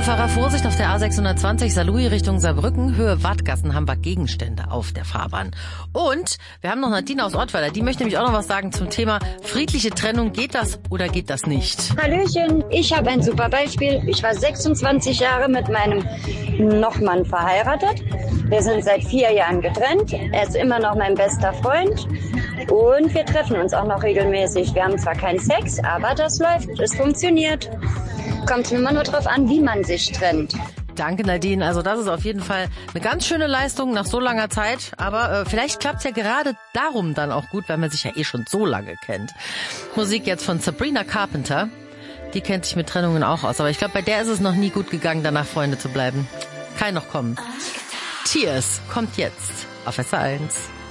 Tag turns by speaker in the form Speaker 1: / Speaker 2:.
Speaker 1: Autofahrer Vorsicht auf der A620 Saarlouis Richtung Saarbrücken, Höhe Wadgassen, haben wir Gegenstände auf der Fahrbahn. Und wir haben noch Nadine aus Ottweiler, die möchte nämlich auch noch was sagen zum Thema friedliche Trennung. Geht das oder geht das nicht?
Speaker 2: Hallöchen, ich habe ein super Beispiel. Ich war 26 Jahre mit meinem Nochmann verheiratet. Wir sind seit 4 Jahren getrennt. Er ist immer noch mein bester Freund. Und wir treffen uns auch noch regelmäßig. Wir haben zwar keinen Sex, aber das läuft. Es funktioniert. Kommt immer nur drauf an, wie man sich trennt.
Speaker 1: Danke, Nadine. Also das ist auf jeden Fall eine ganz schöne Leistung nach so langer Zeit. Aber vielleicht klappt's ja gerade darum dann auch gut, weil man sich ja eh schon so lange kennt. Musik jetzt von Sabrina Carpenter. Die kennt sich mit Trennungen auch aus. Aber ich glaube, bei der ist es noch nie gut gegangen, danach Freunde zu bleiben. Kann noch kommen. Tears kommt jetzt auf SR1.